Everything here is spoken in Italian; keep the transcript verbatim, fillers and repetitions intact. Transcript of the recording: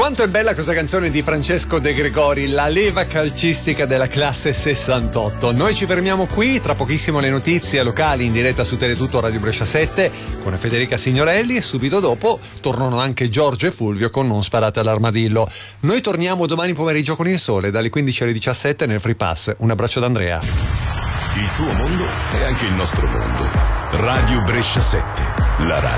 Quanto è bella questa canzone di Francesco De Gregori, la leva calcistica della classe sessantotto. Noi ci fermiamo qui, tra pochissimo le notizie locali in diretta su Teletutto Radio Brescia sette con Federica Signorelli e subito dopo tornano anche Giorgio e Fulvio con Non sparate all'armadillo. Noi torniamo domani pomeriggio con il sole dalle quindici alle diciassette nel Free Pass. Un abbraccio da Andrea. Il tuo mondo è anche il nostro mondo. Radio Brescia sette, la radio